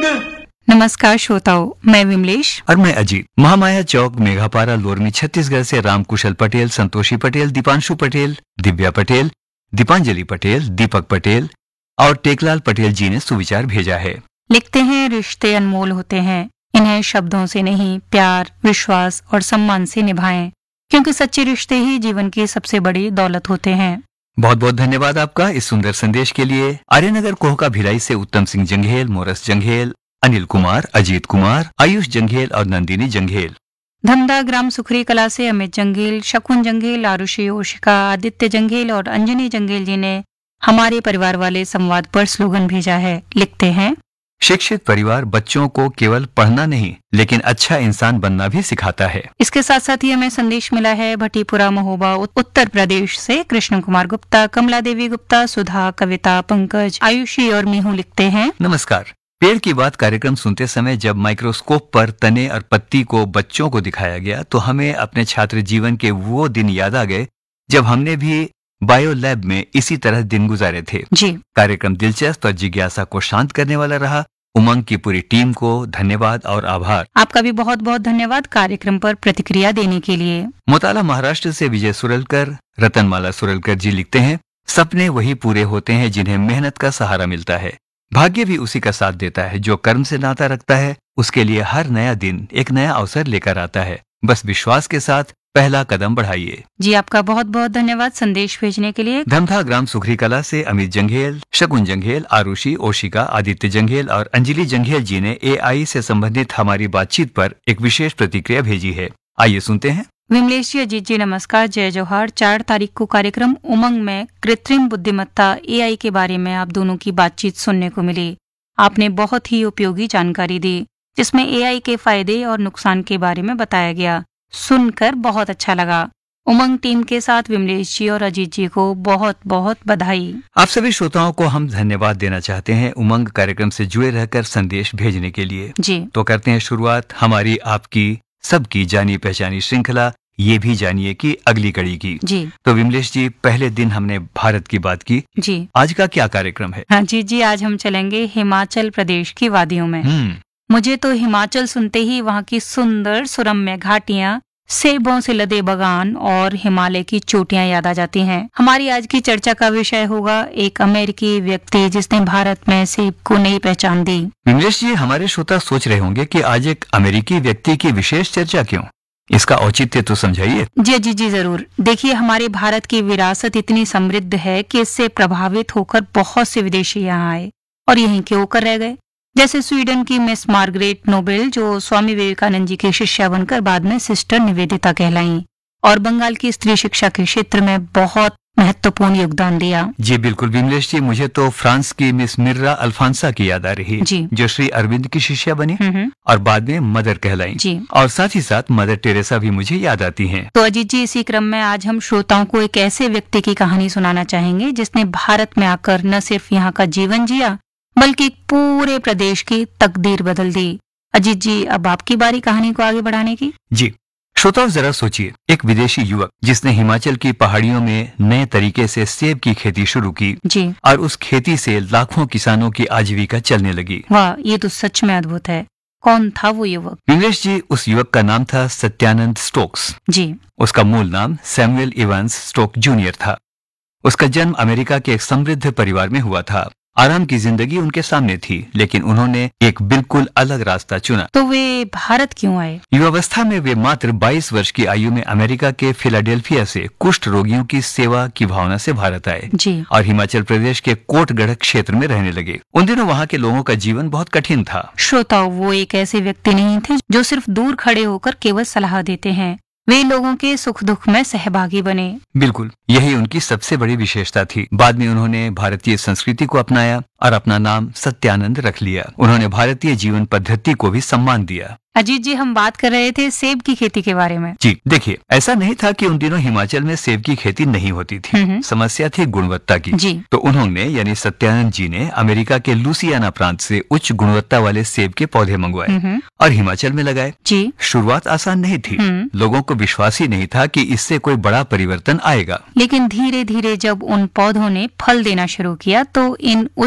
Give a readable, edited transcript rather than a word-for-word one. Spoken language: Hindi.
नमस्कार श्रोताओं, मैं विमलेश और मैं अजीत। महामाया चौक, मेघापारा, लोरमी, छत्तीसगढ़ से रामकुशल पटेल, संतोषी पटेल, दीपांशु पटेल, दिव्या पटेल, दीपांजलि पटेल, दीपक पटेल और टेकलाल पटेल जी ने सुविचार भेजा है। लिखते हैं, रिश्ते अनमोल होते हैं, इन्हें शब्दों से नहीं, प्यार, विश्वास और सम्मान से निभाएं, क्योंकि सच्चे रिश्ते ही जीवन की सबसे बड़ी दौलत होते हैं। बहुत बहुत धन्यवाद आपका इस सुंदर संदेश के लिए। आर्यनगर कोहका भिलाई से उत्तम सिंह जंघेल, मोरस जंघेल, अनिल कुमार, अजीत कुमार, आयुष जंघेल और नंदिनी जंघेल। धमदा ग्राम सुखरी कला से अमित जंघेल, शकुन जंघेल, आरुषि ओशिका, आदित्य जंघेल और अंजनी जंघेल जी ने हमारे परिवार वाले संवाद पर स्लोगन भेजा है। लिखते हैं, शिक्षित परिवार बच्चों को केवल पढ़ना नहीं लेकिन अच्छा इंसान बनना भी सिखाता है। इसके साथ साथ ही हमें संदेश मिला है भटीपुरा महोबा उत्तर प्रदेश से कृष्ण कुमार गुप्ता, कमला देवी गुप्ता, सुधा, कविता, पंकज, आयुषी और मीहू। लिखते हैं, नमस्कार। पेड़ की बात कार्यक्रम सुनते समय जब माइक्रोस्कोप पर तने और पत्ती को बच्चों को दिखाया गया तो हमें अपने छात्र जीवन के वो दिन याद आ गए जब हमने भी बायो लैब में इसी तरह दिन गुजारे थे। जी। कार्यक्रम दिलचस्प और जिज्ञासा को शांत करने वाला रहा। उमंग की पूरी टीम को धन्यवाद और आभार। आपका भी बहुत बहुत धन्यवाद कार्यक्रम पर प्रतिक्रिया देने के लिए। मोताला महाराष्ट्र से विजय सुरलकर, रतनमाला सुरलकर जी लिखते हैं, सपने वही पूरे होते हैं जिन्हें मेहनत का सहारा मिलता है। भाग्य भी उसी का साथ देता है। जो कर्म से नाता रखता है उसके लिए हर नया दिन एक नया अवसर लेकर आता है। बस विश्वास के साथ पहला कदम बढ़ाइए। जी, आपका बहुत बहुत धन्यवाद संदेश भेजने के लिए। धमधा ग्राम सुखरी कला से अमित जंघेल, शकुन जंघेल, आरुषि ओशिका, आदित्य जंघेल और अंजलि जंघेल जी ने AI से संबंधित हमारी बातचीत पर एक विशेष प्रतिक्रिया भेजी है। आइए सुनते हैं। विमलेश जी, अजीत जी नमस्कार, जय जोहार। 4 तारीख को कार्यक्रम उमंग में कृत्रिम बुद्धिमत्ता AI के बारे में आप दोनों की बातचीत सुनने को मिली। आपने बहुत ही उपयोगी जानकारी दी जिसमें AI के फायदे और नुकसान के बारे में बताया गया। सुनकर बहुत अच्छा लगा। उमंग टीम के साथ विमलेश जी और अजीत जी को बहुत बहुत बधाई। आप सभी श्रोताओं को हम धन्यवाद देना चाहते हैं उमंग कार्यक्रम से जुड़े रहकर संदेश भेजने के लिए। जी, तो करते हैं शुरुआत हमारी, आपकी, सबकी जानी पहचानी श्रृंखला ये भी जानिए कि अगली कड़ी की। जी। तो विमलेश जी, पहले दिन हमने भारत की बात की। जी। आज का क्या कार्यक्रम है? हाँ जी, आज हम चलेंगे हिमाचल प्रदेश की वादियों में। मुझे तो हिमाचल सुनते ही वहाँ की सुंदर सुरम्य घाटियाँ, सेबों से लदे बगान और हिमालय की चोटियां याद आ जाती हैं। हमारी आज की चर्चा का विषय होगा एक अमेरिकी व्यक्ति जिसने भारत में सेब को नई पहचान दी। विमलेश जी, हमारे श्रोता सोच रहे होंगे कि आज एक अमेरिकी व्यक्ति की विशेष चर्चा क्यों? इसका औचित्य तो समझाइए। जी जरूर। देखिए, हमारे भारत की विरासत इतनी समृद्ध है कि इससे प्रभावित होकर बहुत से विदेशी यहाँ आए और यहीं के होकर रह गए। जैसे स्वीडन की मिस मार्गरेट नोबेल जो स्वामी विवेकानंद जी की शिष्या बनकर बाद में सिस्टर निवेदिता कहलाईं और बंगाल की स्त्री शिक्षा के क्षेत्र में बहुत महत्वपूर्ण योगदान दिया। जी बिल्कुल विमलेश जी, मुझे तो फ्रांस की मिस मिर्रा अल्फांसा की याद आ रही है, जो श्री अरविंद की शिष्या बनी और बाद में मदर कहलाई। और साथ ही साथ मदर टेरेसा भी मुझे याद आती हैं। तो अजीत जी, इसी क्रम में आज हम श्रोताओं को एक ऐसे व्यक्ति की कहानी सुनाना चाहेंगे जिसने भारत में आकर न सिर्फ यहाँ का जीवन जिया बल्कि पूरे प्रदेश की तकदीर बदल दी। अजीत जी, अब आपकी बारी कहानी को आगे बढ़ाने की। जी श्रोताओं, जरा सोचिए, एक विदेशी युवक जिसने हिमाचल की पहाड़ियों में नए तरीके से सेब की खेती शुरू की जी, और उस खेती से लाखों किसानों की आजीविका चलने लगी। वाह, ये तो सच में अद्भुत है। कौन था वो युवक? विमलेश जी, उस युवक का नाम था सत्यानंद स्टोक्स। जी। उसका मूल नाम सैमुअल इवांस स्टोक जूनियर था। उसका जन्म अमेरिका के एक समृद्ध परिवार में हुआ था। आराम की जिंदगी उनके सामने थी, लेकिन उन्होंने एक बिल्कुल अलग रास्ता चुना। तो वे भारत क्यों आए? युवावस्था में वे मात्र 22 वर्ष की आयु में अमेरिका के फिलाडेल्फिया से कुष्ठ रोगियों की सेवा की भावना से भारत आए जी, और हिमाचल प्रदेश के कोटगढ़ क्षेत्र में रहने लगे। उन दिनों वहाँ के लोगों का जीवन बहुत कठिन था। श्रोताओं, वो एक ऐसे व्यक्ति नहीं थे जो सिर्फ दूर खड़े होकर केवल सलाह देते हैं। वे लोगों के सुख दुख में सहभागी बने। बिल्कुल, यही उनकी सबसे बड़ी विशेषता थी। बाद में उन्होंने भारतीय संस्कृति को अपनाया और अपना नाम सत्यानंद रख लिया। उन्होंने भारतीय जीवन पद्धति को भी सम्मान दिया। अजीत जी, हम बात कर रहे थे सेब की खेती के बारे में। जी देखिए, ऐसा नहीं था कि उन दिनों हिमाचल में सेब की खेती नहीं होती थी। समस्या थी गुणवत्ता की। जी। तो उन्होंने यानी सत्यानंद जी ने अमेरिका के लुसियाना प्रांत से उच्च गुणवत्ता वाले सेब के पौधे मंगवाए और हिमाचल में लगाए। जी। शुरुआत आसान नहीं थी। लोगों को विश्वास ही नहीं था कि इससे कोई बड़ा परिवर्तन आएगा। लेकिन धीरे धीरे जब उन पौधों ने फल देना शुरू किया तो इन